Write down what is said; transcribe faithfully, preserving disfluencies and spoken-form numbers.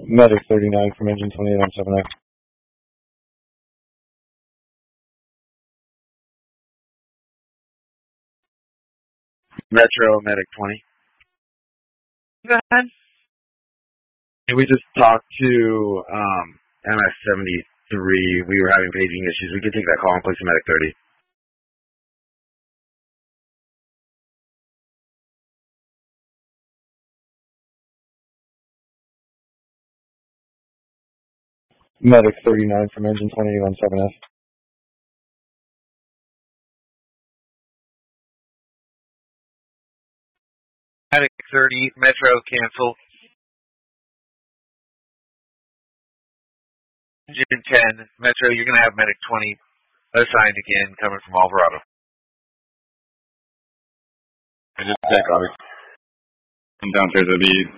Medic thirty-nine from engine twenty-eight on seven F. Metro, Medic twenty. Go ahead. We just talked to um, M S seventy-three. We were having paging issues. We could take that call and place a Medic thirty. Medic thirty-nine from engine twenty-eight on seven F. Medic thirty, Metro, cancel. Engine ten, Metro, you're going to have Medic twenty assigned again, coming from Alvarado. I just check, Robbie. I'm downstairs at the